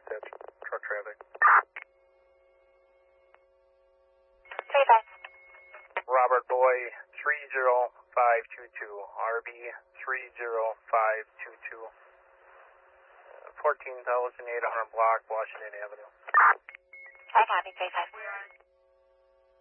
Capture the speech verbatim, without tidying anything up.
That's truck traffic. three five. Robert Boy, three zero five two two, R B three zero five two two, fourteen thousand eight hundred block, Washington Avenue. I copy, three five.